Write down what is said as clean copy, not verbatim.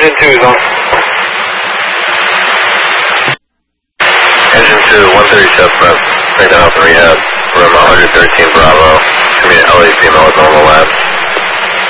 Engine 2 is on. Engine 2, 137, taking off the rehab, room 113 Bravo, coming to LA female with normal lab.